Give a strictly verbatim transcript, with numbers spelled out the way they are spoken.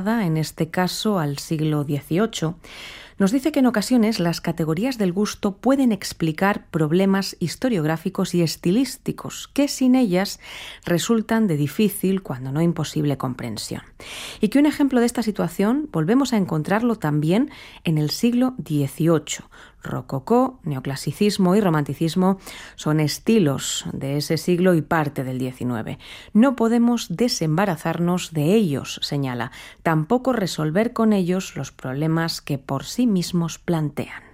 llamada, en este caso, al siglo dieciocho, nos dice que en ocasiones las categorías del gusto pueden explicar problemas historiográficos y estilísticos que sin ellas resultan de difícil, cuando no imposible, comprensión. Y que un ejemplo de esta situación volvemos a encontrarlo también en el siglo dieciocho. Rococó, neoclasicismo y romanticismo son estilos de ese siglo y parte del diecinueve. No podemos desembarazarnos de ellos, señala, tampoco resolver con ellos los problemas que por sí mismos plantean.